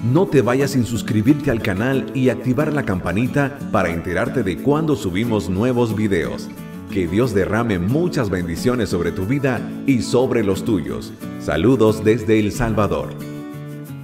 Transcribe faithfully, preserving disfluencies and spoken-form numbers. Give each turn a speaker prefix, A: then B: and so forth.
A: No te vayas sin suscribirte al canal y activar la campanita para enterarte de cuando subimos nuevos videos. Que Dios derrame muchas bendiciones sobre tu vida y sobre los tuyos. Saludos desde El Salvador.